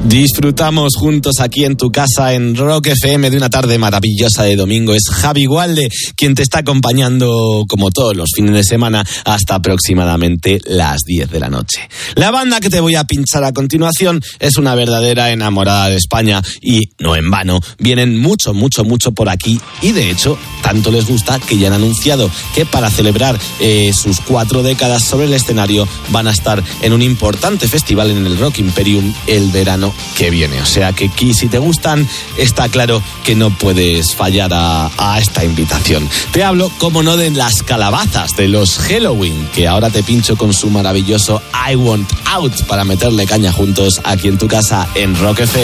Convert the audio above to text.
Disfrutamos juntos aquí en tu casa en Rock FM de una tarde maravillosa de domingo. Es Javi Gualde quien te está acompañando como todos los fines de semana hasta aproximadamente las 10 de la noche. La banda que te voy a pinchar a continuación es una verdadera enamorada de España y no en vano, vienen mucho por aquí y de hecho tanto les gusta que ya han anunciado que para celebrar sus 4 décadas sobre el escenario van a estar en un importante festival en el Rock Imperium el verano que viene. O sea que aquí, si te gustan, está claro que no puedes fallar a esta invitación. Te hablo, como no, de Las Calabazas, de los Helloween, que ahora te pincho con su maravilloso I Want Out para meterle caña juntos aquí en tu casa en Rock FM.